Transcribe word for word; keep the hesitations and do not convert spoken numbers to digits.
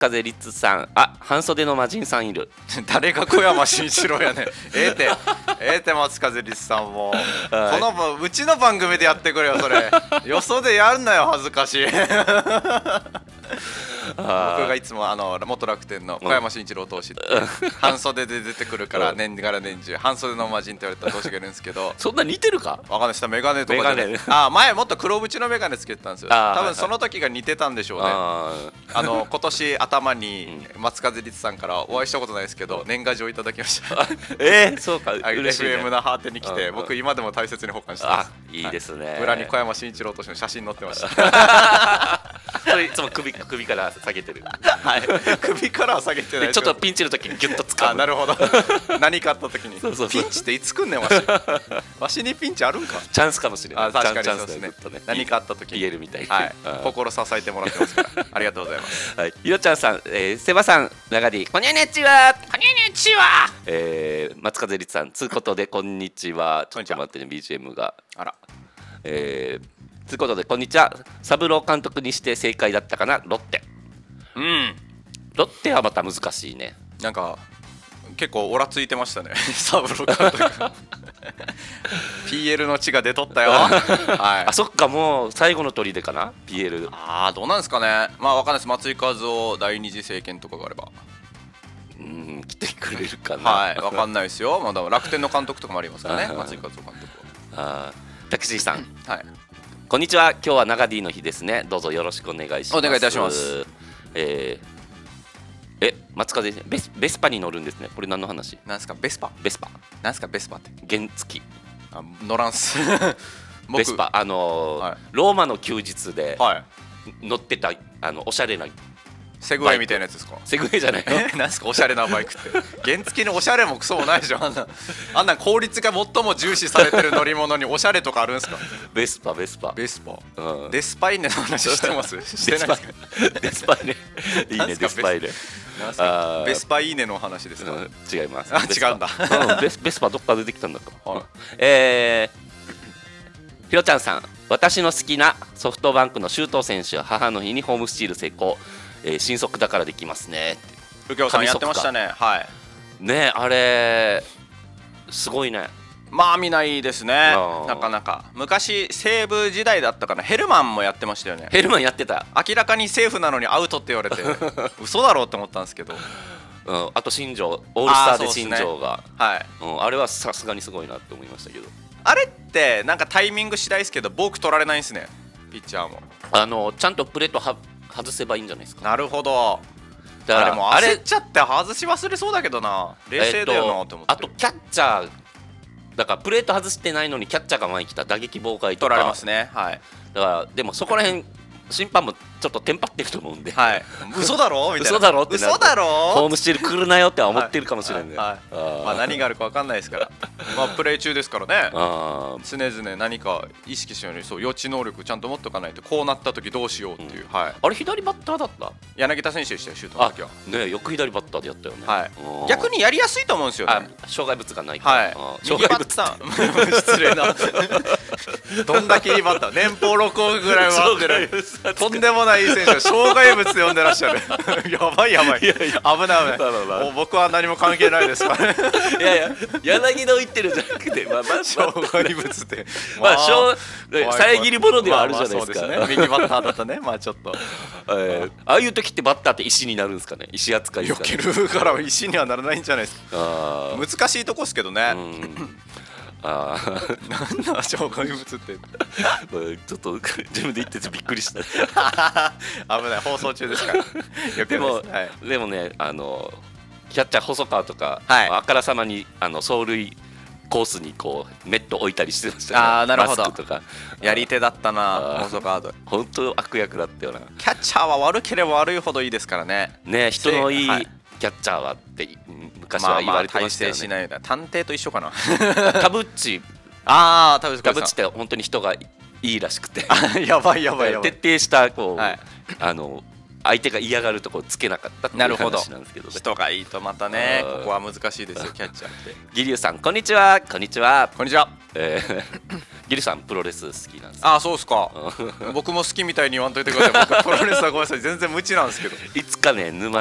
風律さん、あ、半袖の魔人さんいる。 誰が小山慎一郎やねん。ええてええて松風律さんも、はい、このうちの番組でやってくれよそれ。よそでやんなよ恥ずかしい。僕がいつもあの元楽天の小山慎一郎投手って半袖で出てくるから年がら年中半袖の魔人って言われた投手がいるんですけど、 そんな似てるかわかんないです。メガネとかで、ね、あ前もっと黒縁のメガネつけてたんですよ。多分その時が似てたんでしょうね。ああの今年頭に松風律さんからお会いしたことないですけど年賀状いただきました。 えー、そうか、 嬉しいね。エフエム のハーテに来て僕今でも大切に保管してます。 いいですね。 裏に小山慎一郎投手の写真載ってました。 それいつも 首, 首から下げてる。 はい、首からは下げてない。 ちょっとピンチの時にギュッと掴む。 あ、なるほど。何かあった時に。そうそうそう、ピンチっていつ来んねんわし。わしにピンチあるんか。 チャンスかもしれない。 あ、確かにそうですね。何かあった時に言えるみたいな。 はい、心支えてもらってますから。ありがとうございます。 はい、ひろちゃんさん、えー、セバさん、長 D、こんにちは。こんにちは。えー、松風律さん、つうことでこんにちは。ちょっと待ってね、ビージーエム が。 あら。 えー。ということでこんにちは。三郎監督にして正解だったかな、ロッテ。 うん、 ロッテはまた難しいね。 なんか結構オラついてましたね。三郎監督。ピーエル の血が出とったよ。はい、 あ、そっか、もう最後の砦かな ピーエル。 ああ、どうなんですかね。まあわかんないです。松井和夫第二次政権とかがあればうん、来てくれるかな。 はい、わかんないですよ。まだ楽天の監督とかもありますからね。松井和夫監督は。あ、タクシーさん、 はい、 こんにちは。今日は長 D の日ですね。どうぞよろしくお願いします。 お願いいたします。 えー、え、松風ベス、ベスパに乗るんですね。これ何の話？ なんですかベスパ？ ベスパ。 なんですかベスパって？ 原付き。 あ、乗らんす。 ベスパ、あのーはい、ローマの休日で乗ってた、あのおしゃれな。 セグウェイみたいなやつですか？ セグウェイじゃないの？ え、なんすかおしゃれなバイクって。原付のおしゃれもクソもないでしょ。あんなあんな効率が最も重視されてる乗り物におしゃれとかあるんすか？ ベスパベスパベスパ、うん、デスパイネの話してます？してないですか？ デスパイネいいね。デスパイネベスパイネの話ですか？うん、 違います。 あ、違うんだ。 うん、ベスベスパどっから出てきたんだか、はい、えー、ひろちゃんさん、私の好きなソフトバンクの周東選手は母の日にホームスチール成功、えー、新速だからできますね。 右京さんやってましたね。はい。 ね、あれすごいね。 まあ見ないですね、なかなか。昔西武時代だったかな、ヘルマンもやってましたよね。 ヘルマンやってた。 明らかにセーフなのにアウトって言われて嘘だろうって思ったんですけど、 うん、あと新庄、オールスターで新庄が、 あ、ね、はい、 うん、あれはさすがにすごいなって思いましたけど。 あれってなんかタイミング次第ですけどボーク取られないんですね、ピッチャーも。 あのちゃんとプレートは外せばいいんじゃないですか。 なるほど。だからもう焦っちゃって外し忘れそうだけどな、冷静だよなって思って、 えっと、あとキャッチャーだからプレート外してないのにキャッチャーが前に来た打撃妨害とか取られますね。はい。 だからでもそこら辺審判もちょっとテンパってると思うんで、 はい、嘘だろみたいな、 嘘だろって嘘だろホームスチール来るなよって思ってるかもしれない、 はいはいはい、まあ何があるか分かんないですからまあプレー中ですからね、あ常々何か意識しように、そう予知能力ちゃんと持っておかないと、こうなった時どうしようっていう、うん、はい、 あれ左バッターだった？ 柳田選手でしたよ、シュートの時は。 ね、よく左バッターでやったよね、 はい、逆にやりやすいと思うんですよね。 障害物がないから、 はい、右バッター失礼などんだけいいバッター、年俸ろくおくぐらいはあってるとんでもないいい選手を障害物で呼んでらっしゃるやばいやばい、いやいや危ない危ない、まあまあまあ、僕は何も関係ないですからいやいや柳の言ってるじゃなくて、まあまあ、 障害物ってまあ遮り物ではあるじゃないですか、 まあまあそうですね、右バッターだったねまあちょっと、 えー、ああいう時ってバッターって石になるんですかね、石扱いですかね。 避けるから石にはならないんじゃないですか。あ難しいとこですけどね。あなんだ障害物ってちょっと自分で言っててびっくりした危ない、放送中ですからでも、はい、でもね、あのキャッチャー細川とか、はい、あからさまにあの走塁コースにこうネット置いたりしてましたね。 あー、なるほど、 マスクとかやり手だったな細川と。 本当悪役だったよな。 キャッチャーは悪ければ悪いほどいいですからね。 ね、人のいい、はい、キャッチャーはって昔は言われてましたよね。 まあまあ大成しない、探偵と一緒かなタブッチ、 ああタブッチって本当に人がいいらしくてやばいやばいやばい、 徹底したこう、はい、あの相手が嫌がるところつけなかったっていう話なんですけどね。 人がいいとまたねここは難しいですよキャッチャーってギリュウさんこんにちは。こんにちは。 こんにちは。 えー、ギリュウさんプロレス好きなんですああそうっすか僕も好きみたいに言わんといてください僕プロレスはごめんなさい全然無知なんですけどいつかね沼